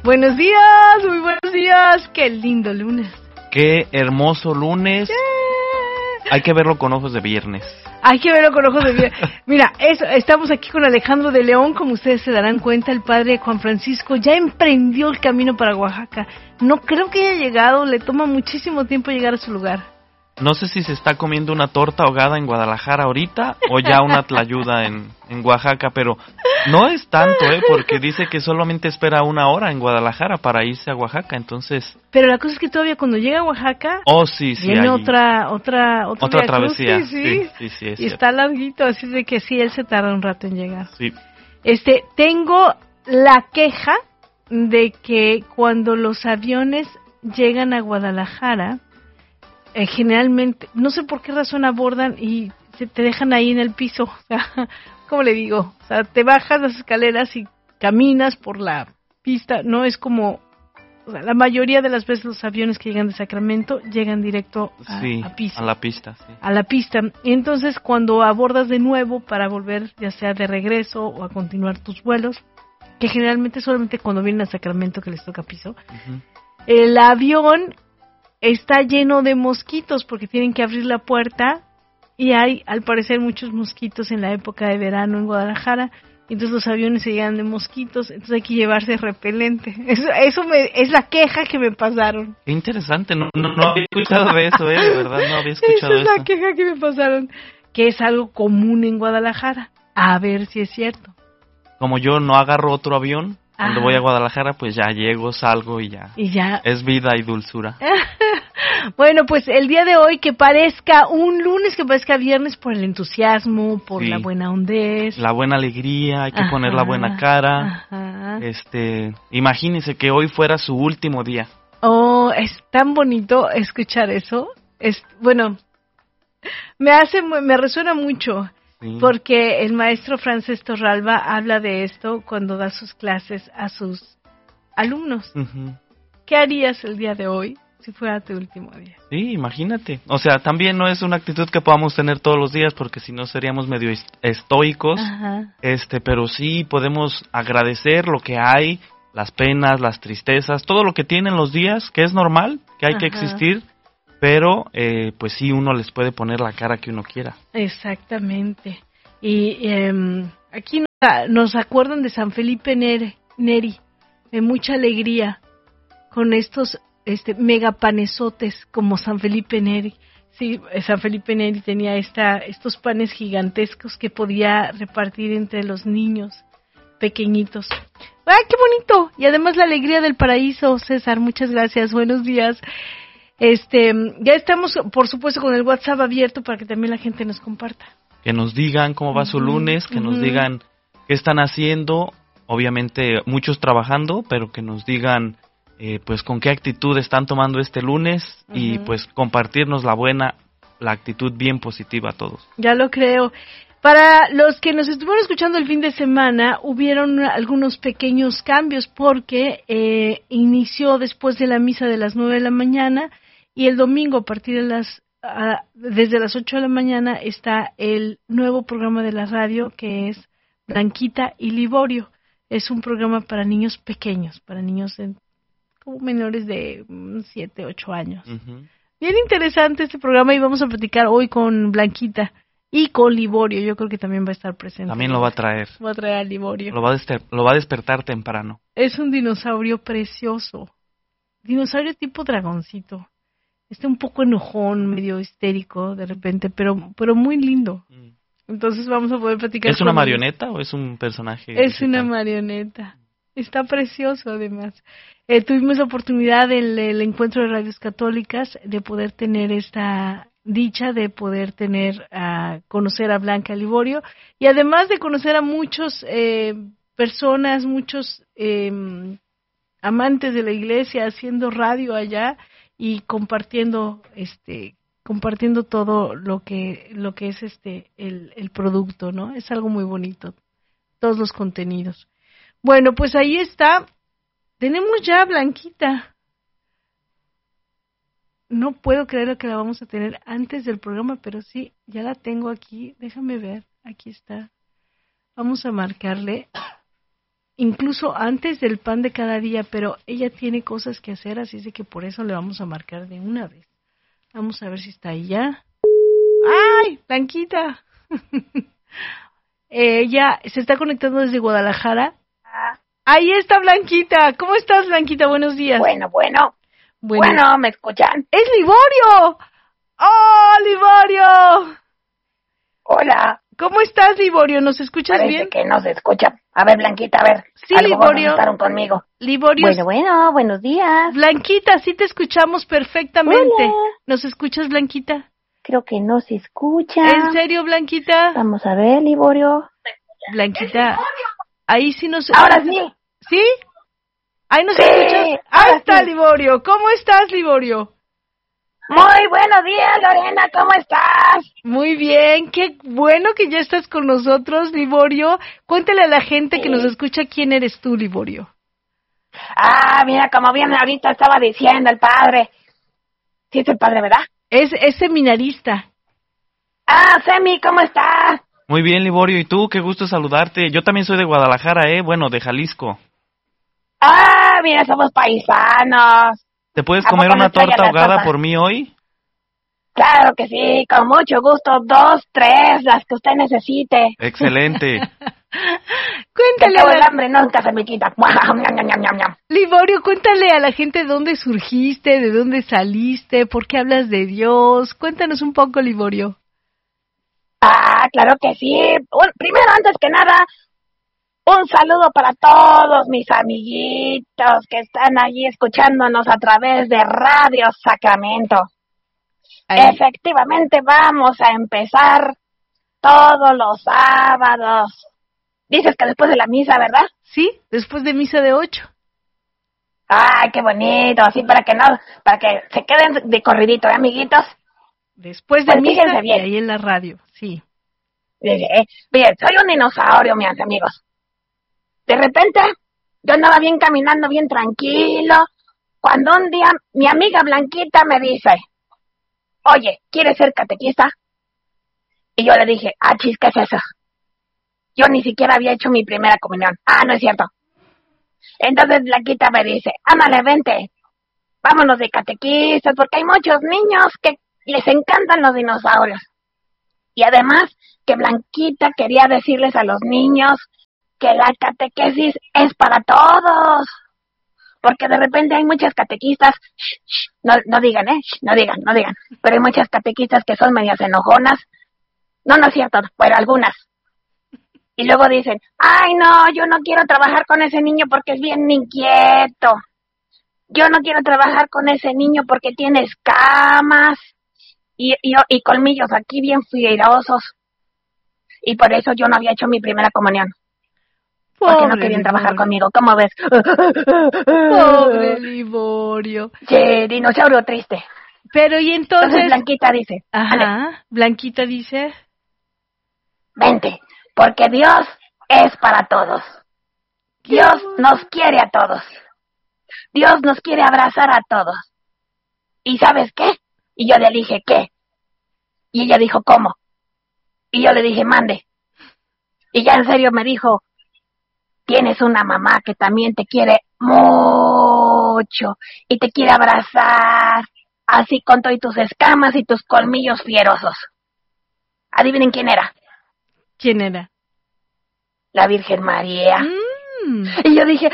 Buenos días, muy buenos días. Qué lindo lunes. Qué hermoso lunes. Hay que verlo con ojos de viernes. Hay que verlo con ojos de viernes. Mira, estamos aquí con Alejandro de León. Como ustedes se darán cuenta, el padre Juan Francisco ya emprendió el camino para Oaxaca. No creo que haya llegado, le toma muchísimo tiempo llegar a su lugar. No sé si se está comiendo una torta ahogada en Guadalajara ahorita o ya una tlayuda en Oaxaca, pero no es tanto, porque dice que solamente espera 1 hora en Guadalajara para irse a Oaxaca, entonces... Pero la cosa es que todavía cuando llega a Oaxaca... Oh, sí, viene otra travesía. Sí, es y está larguito, así de que sí, él se tarda un rato en llegar. Sí. Tengo la queja de que cuando los aviones llegan a Guadalajara... generalmente, no sé por qué razón abordan y te dejan ahí en el piso, o sea, ¿cómo le digo? O sea, te bajas las escaleras y caminas por la pista, no es como, o sea, la mayoría de las veces los aviones que llegan de Sacramento llegan directo a la pista, sí. A la pista, y entonces cuando abordas de nuevo para volver, ya sea de regreso o a continuar tus vuelos, que generalmente solamente cuando vienen a Sacramento que les toca piso, el avión está lleno de mosquitos porque tienen que abrir la puerta y hay, al parecer, muchos mosquitos en la época de verano en Guadalajara. Entonces los aviones se llenan de mosquitos, entonces hay que llevarse repelente. Eso es la queja que me pasaron. Qué interesante, no había escuchado de eso, de verdad no había escuchado eso. Esa es la queja que me pasaron, que es algo común en Guadalajara. A ver si es cierto. Como yo no agarro otro avión, cuando voy a Guadalajara, pues ya llego, salgo y ya. Es vida y dulzura. Bueno, pues el día de hoy, que parezca un lunes, que parezca viernes, por el entusiasmo, por la buena hondez. La buena alegría, hay que poner la buena cara. Imagínense que hoy fuera su último día. Oh, es tan bonito escuchar eso. Bueno, me resuena mucho. Sí. Porque el maestro Francés Torralba habla de esto cuando da sus clases a sus alumnos. Uh-huh. ¿Qué harías el día de hoy si fuera tu último día? Sí, imagínate. O sea, también no es una actitud que podamos tener todos los días porque si no seríamos medio estoicos. Ajá. Pero sí podemos agradecer lo que hay, las penas, las tristezas, todo lo que tienen los días, que es normal, que hay que existir. Pero, pues sí, uno les puede poner la cara que uno quiera. Exactamente. Y aquí nos acuerdan de San Felipe Neri, de mucha alegría, con estos megapanesotes como San Felipe Neri. Sí, San Felipe Neri tenía estos panes gigantescos que podía repartir entre los niños pequeñitos. ¡Ay, qué bonito! Y además la alegría del paraíso, César, muchas gracias, buenos días. Ya estamos, por supuesto, con el WhatsApp abierto para que también la gente nos comparta. Que nos digan cómo va su lunes, que nos digan qué están haciendo, obviamente muchos trabajando, pero que nos digan pues con qué actitud están tomando este lunes y pues compartirnos la actitud bien positiva a todos. Ya lo creo. Para los que nos estuvieron escuchando el fin de semana, hubieron algunos pequeños cambios porque inició después de la misa de las 9 de la mañana. Y el domingo, a partir de desde las 8 de la mañana, está el nuevo programa de la radio, que es Blanquita y Liborio. Es un programa para niños pequeños, para niños como menores de 7, 8 años. Uh-huh. Bien interesante este programa y vamos a platicar hoy con Blanquita y con Liborio. Yo creo que también va a estar presente. También lo va a traer. Va a traer a Liborio. Lo va a despertar temprano. Es un dinosaurio precioso. Dinosaurio tipo dragoncito. Está un poco enojón, medio histérico de repente, pero muy lindo. Entonces vamos a poder platicar. ¿Es una marioneta o es un personaje? Es una marioneta. Está precioso además. Tuvimos la oportunidad en el encuentro de radios católicas de poder tener esta dicha de poder conocer a Blanca Liborio y además de conocer a muchos personas, muchos amantes de la iglesia haciendo radio allá. Y compartiendo todo lo que es el producto, ¿no? Es algo muy bonito, todos los contenidos. Bueno, pues ahí está. Tenemos ya a Blanquita. No puedo creer que la vamos a tener antes del programa, pero sí, ya la tengo aquí. Déjame ver, aquí está. Vamos a marcarle incluso antes del pan de cada día, pero ella tiene cosas que hacer, así es de que por eso le vamos a marcar de una vez. Vamos a ver si está ahí ya. ¡Ay, Blanquita! Ella se está conectando desde Guadalajara. Ahí está Blanquita. ¿Cómo estás, Blanquita? Buenos días. Bueno, ¿me escuchan? ¡Es Liborio! ¡Oh, Liborio! Hola. ¿Cómo estás, Liborio? ¿Nos escuchas Parece bien? que no se escucha. A ver, Blanquita, a ver. Sí, Liborio. Conmigo. Liborio. Bueno, buenos días. Blanquita, sí te escuchamos perfectamente. Hola. ¿Nos escuchas, Blanquita? Creo que no se escucha. ¿En serio, Blanquita? Vamos a ver, Liborio. Blanquita, ahí sí nos... Ahora sí. ¿Sí? ¿Ahí nos Sí, escuchas? Ahí ahora está, sí. Liborio. ¿Cómo estás, Liborio? Muy buenos días, Lorena, ¿cómo estás? Muy bien, qué bueno que ya estás con nosotros, Liborio. Cuéntale a la gente que nos escucha quién eres tú, Liborio. Ah, mira, como bien ahorita estaba diciendo el padre. Sí es el padre, ¿verdad? Es seminarista. Ah, Semi, ¿cómo estás? Muy bien, Liborio, ¿y tú? Qué gusto saludarte. Yo también soy de Guadalajara, bueno, de Jalisco. Ah, mira, somos paisanos. ¿Te puedes ¿A comer poco no una extrañas torta la ahogada torta? por mí hoy? Claro que sí, con mucho gusto, 2, 3, las que usted necesite. Excelente. Cuéntale Que a el la... hambre nunca se me quita. Liborio, cuéntale a la gente dónde surgiste, de dónde saliste, por qué hablas de Dios. Cuéntanos un poco, Liborio. Ah, claro que sí. Primero, antes que nada, un saludo para todos mis amiguitos que están allí escuchándonos a través de Radio Sacramento. Ahí. Efectivamente, vamos a empezar todos los sábados. Dices que después de la misa, ¿verdad? Sí, después de misa de 8. Ay, qué bonito, así para que se queden de corridito, ¿eh, amiguitos? Después de Pues misa fíjense y bien. ahí en la radio, sí. Bien, soy un dinosaurio, mis amigos. De repente, yo andaba bien caminando, bien tranquilo, cuando un día mi amiga Blanquita me dice, oye, ¿quieres ser catequista? Y yo le dije, chis, ¿qué es eso? Yo ni siquiera había hecho mi primera comunión. Ah, no es cierto. Entonces Blanquita me dice, ándale, vente, vámonos de catequistas, porque hay muchos niños que les encantan los dinosaurios. Y además, que Blanquita quería decirles a los niños que la catequesis es para todos. Porque de repente hay muchas catequistas, no digan, no digan. Pero hay muchas catequistas que son medias enojonas. No es cierto, pero algunas. Y luego dicen, ay no, yo no quiero trabajar con ese niño porque es bien inquieto. Yo no quiero trabajar con ese niño porque tiene escamas y colmillos aquí bien fierosos. Y por eso yo no había hecho mi primera comunión. Porque no querían trabajar conmigo, ¿cómo ves? Pobre Liborio. Sí, dinosaurio triste. Pero y entonces Blanquita dice. Ajá, Blanquita dice. Vente, porque Dios es para todos. Dios nos quiere a todos. Dios nos quiere abrazar a todos. ¿Y sabes qué? Y yo le dije, ¿qué? Y ella dijo, ¿cómo? Y yo le dije, mande. Y ya en serio me dijo, tienes una mamá que también te quiere mucho y te quiere abrazar, así con todas tus escamas y tus colmillos fierosos. Adivinen quién era. ¿Quién era? La Virgen María. Y yo dije,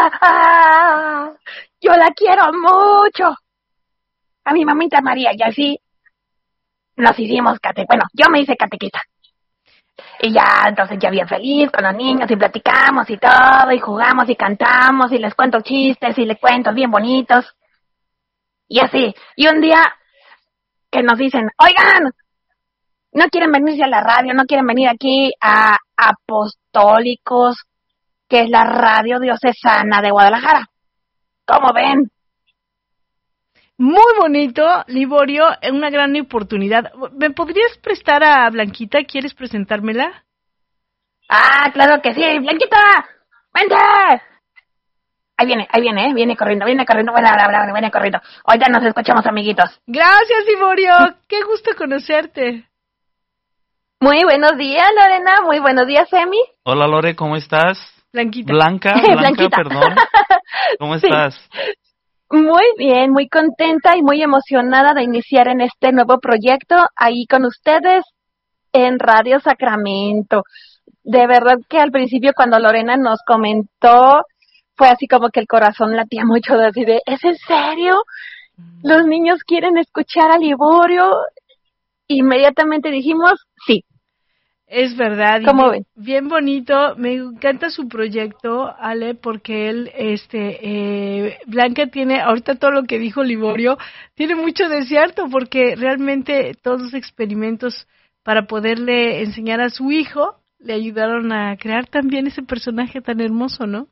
yo la quiero mucho. A mi mamita María, y así nos hicimos bueno, yo me hice catequista. Y ya, entonces ya bien feliz con los niños y platicamos y todo, y jugamos y cantamos y les cuento chistes y les cuentos bien bonitos. Y así, y un día que nos dicen, oigan, no quieren venirse a la radio, no quieren venir aquí a Apostólicos, que es la radio diocesana de Guadalajara. ¿Cómo ven? Muy bonito, Liborio, una gran oportunidad. ¿Me podrías prestar a Blanquita? ¿Quieres presentármela? Ah, claro que sí. Blanquita, vente. Ahí viene corriendo, viene corriendo. Ahorita nos escuchamos, amiguitos. Gracias, Liborio. Qué gusto conocerte. Muy buenos días, Lorena. Muy buenos días, Emi. Hola, Lore, ¿cómo estás? Blanquita. Blanca, perdón. ¿Cómo estás? Muy bien, muy contenta y muy emocionada de iniciar en este nuevo proyecto ahí con ustedes en Radio Sacramento. De verdad que al principio cuando Lorena nos comentó, fue así como que el corazón latía mucho, así de, ¿es en serio? ¿Los niños quieren escuchar a Liborio? Inmediatamente dijimos, sí. Es verdad. ¿Cómo ven? Bien bonito. Me encanta su proyecto, Ale, porque él, Blanca tiene, ahorita todo lo que dijo Liborio, tiene mucho de cierto, porque realmente todos los experimentos para poderle enseñar a su hijo le ayudaron a crear también ese personaje tan hermoso, ¿no?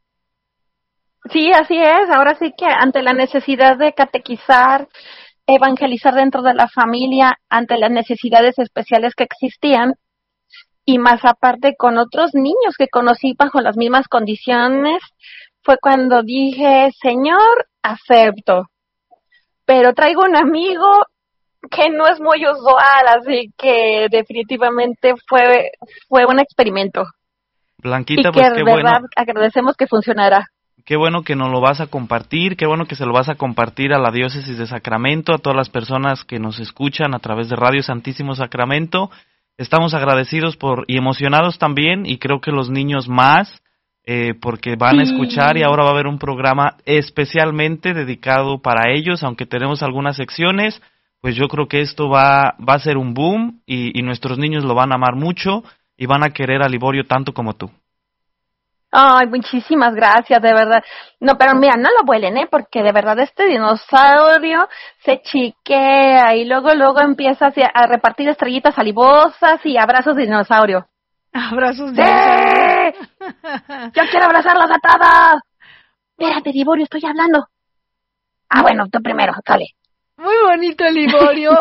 Sí, así es. Ahora sí que ante la necesidad de catequizar, evangelizar dentro de la familia, ante las necesidades especiales que existían, y más aparte con otros niños que conocí bajo las mismas condiciones, fue cuando dije, Señor, acepto. Pero traigo un amigo que no es muy usual, así que definitivamente fue un experimento. Blanquita, y pues que qué de verdad bueno. agradecemos que funcionara. Qué bueno que nos lo vas a compartir, qué bueno que se lo vas a compartir a la Diócesis de Sacramento, a todas las personas que nos escuchan a través de Radio Santísimo Sacramento. Estamos agradecidos y emocionados también, y creo que los niños más, porque van a escuchar, y ahora va a haber un programa especialmente dedicado para ellos, aunque tenemos algunas secciones, pues yo creo que esto va a ser un boom, y nuestros niños lo van a amar mucho, y van a querer a Liborio tanto como tú. Ay, muchísimas gracias, de verdad. No, pero mira, no lo vuelen, porque de verdad este dinosaurio se chiquea y luego empieza a repartir estrellitas salivosas y abrazos de dinosaurio. Abrazos de dinosaurio. ¡Yo quiero abrazarlas a todas! Espérate, Liborio, estoy hablando. Ah, bueno, tú primero, sale. Muy bonito, Liborio.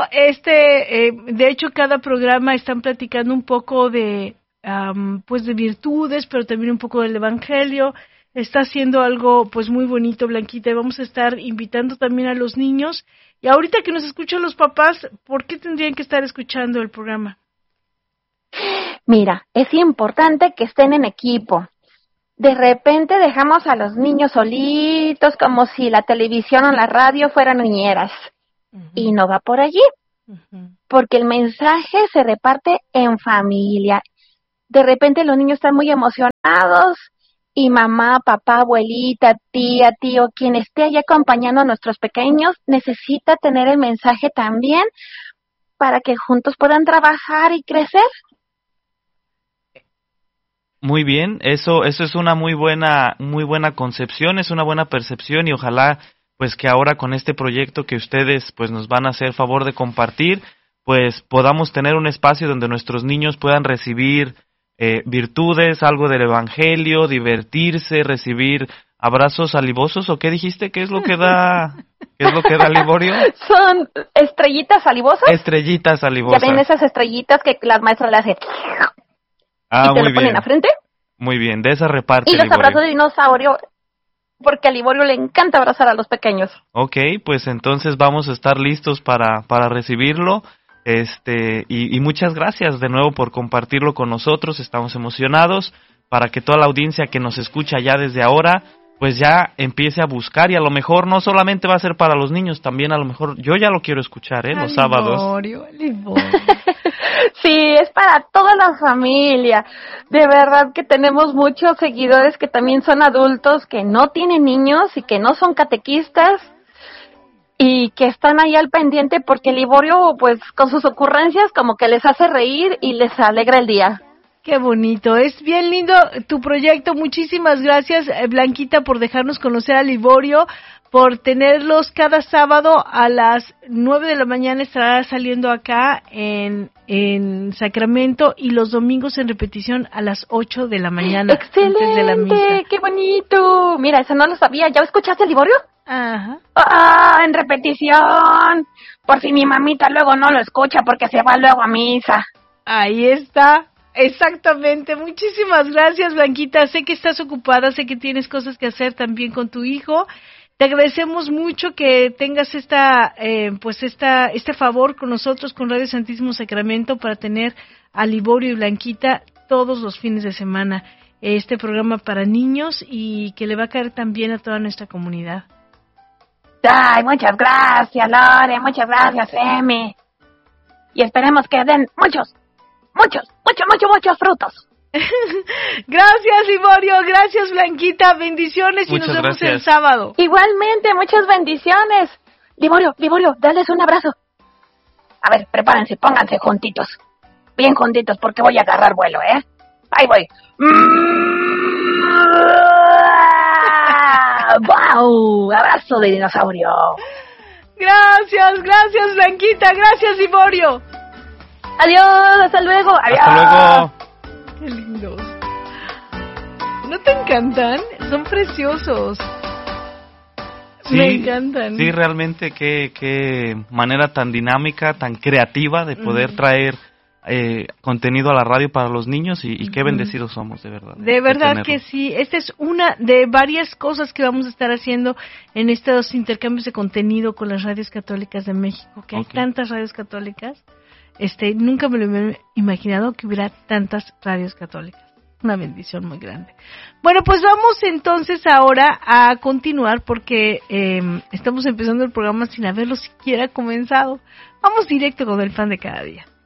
De hecho, cada programa están platicando un poco de pues de virtudes, pero también un poco del Evangelio. Está haciendo algo pues muy bonito, Blanquita, y vamos a estar invitando también a los niños. Y ahorita que nos escuchan los papás, ¿por qué tendrían que estar escuchando el programa? Mira, es importante que estén en equipo. De repente dejamos a los niños solitos, como si la televisión o la radio fueran niñeras. Uh-huh. Y no va por allí, uh-huh, porque el mensaje se reparte en familia. De repente los niños están muy emocionados y mamá, papá, abuelita, tía, tío, quien esté allí acompañando a nuestros pequeños, necesita tener el mensaje también para que juntos puedan trabajar y crecer. Muy bien, eso es una muy buena concepción, es una buena percepción, y ojalá pues que ahora con este proyecto que ustedes pues nos van a hacer favor de compartir, pues podamos tener un espacio donde nuestros niños puedan recibir virtudes, algo del Evangelio, divertirse, recibir abrazos salivosos, ¿o qué dijiste? ¿Qué es lo que da Liborio? Son estrellitas salivosas. Estrellitas salivosas. Ya ven esas estrellitas que las maestras le hacen. Ah, y te lo ponen a frente. Muy bien, de esa reparte. Y los Liborio. abrazos de dinosaurio, porque a Liborio le encanta abrazar a los pequeños. Ok, pues entonces vamos a estar listos para recibirlo. Y muchas gracias de nuevo por compartirlo con nosotros. Estamos emocionados para que toda la audiencia que nos escucha ya desde ahora pues ya empiece a buscar, y a lo mejor no solamente va a ser para los niños, también a lo mejor yo ya lo quiero escuchar los sábados. Liborio. Sí, es para toda la familia. De verdad que tenemos muchos seguidores que también son adultos, que no tienen niños y que no son catequistas, y que están ahí al pendiente porque Liborio, pues, con sus ocurrencias como que les hace reír y les alegra el día. Qué bonito, es bien lindo tu proyecto. Muchísimas gracias, Blanquita, por dejarnos conocer a Liborio, por tenerlos cada sábado a las 9 de la mañana. Estará saliendo acá en Sacramento, y los domingos en repetición a las 8 de la mañana. ¡Excelente! Antes de la misa. ¡Qué bonito! Mira, eso no lo sabía. ¿Ya escuchaste a Liborio? Ajá. ¡Ah, en repetición! Por si mi mamita luego no lo escucha porque se va luego a misa. Ahí está. Exactamente. Muchísimas gracias, Blanquita. Sé que estás ocupada, sé que tienes cosas que hacer también con tu hijo. Te agradecemos mucho que tengas este favor con nosotros, con Radio Santísimo Sacramento, para tener a Liborio y Blanquita todos los fines de semana. este programa para niños y que le va a caer también a toda nuestra comunidad. Ay, muchas gracias, Lore, muchas gracias, Emi. Y esperemos que den muchos frutos. Gracias, Liborio, gracias, Blanquita, bendiciones y muchas nos vemos gracias. el sábado. Igualmente, muchas bendiciones. Liborio, dales un abrazo. A ver, prepárense, pónganse juntitos. Bien juntitos, porque voy a agarrar vuelo, ¿eh? Ahí voy. ¡Wow! Abrazo de dinosaurio. Gracias, Blanquita, gracias, Liborio. Adiós, hasta luego. Adiós. Hasta luego. Qué lindos. ¿No te encantan? Son preciosos. Sí, me encantan. Sí, realmente qué manera tan dinámica, tan creativa de poder traer contenido a la radio para los niños y qué bendecidos somos, de verdad. De verdad que sí. Esta es una de varias cosas que vamos a estar haciendo en estos intercambios de contenido con las radios católicas de México, que hay tantas radios católicas. Nunca me lo hubiera imaginado que hubiera tantas radios católicas. Una bendición muy grande. Bueno, pues vamos entonces ahora a continuar porque estamos empezando el programa sin haberlo siquiera comenzado. Vamos directo con el pan de cada día.